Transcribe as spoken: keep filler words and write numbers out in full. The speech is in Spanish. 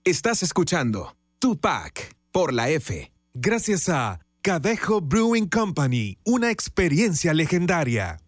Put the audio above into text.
Estás escuchando Tupac por la F. Gracias a Cadejo Brewing Company, una experiencia legendaria.